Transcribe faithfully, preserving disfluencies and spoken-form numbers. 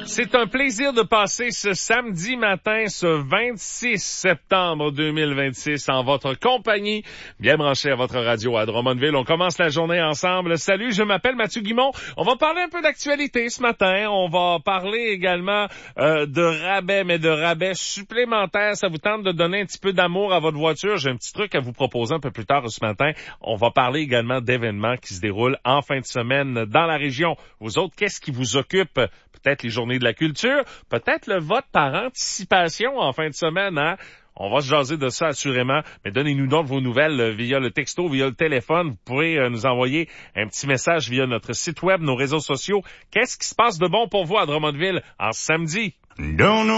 C'est un plaisir de passer ce samedi matin, ce vingt-six septembre deux mille vingt-six, en votre compagnie, bien branché à votre radio à Drummondville. On commence la journée ensemble. Salut, je m'appelle Mathieu Guimont. On va parler un peu d'actualité ce matin. On va parler également euh, de rabais, mais de rabais supplémentaires. Ça vous tente de donner un petit peu d'amour à votre voiture? J'ai un petit truc à vous proposer un peu plus tard ce matin. On va parler également d'événements qui se déroulent en fin de semaine dans la région. Vous autres, qu'est-ce qui vous occupe? Peut-être les journées de la culture, peut-être le vote par anticipation en fin de semaine, hein? On va se jaser de ça assurément, mais donnez-nous donc vos nouvelles via le texto, via le téléphone. Vous pourrez euh, nous envoyer un petit message via notre site web, nos réseaux sociaux. Qu'est-ce qui se passe de bon pour vous à Drummondville en samedi? Don't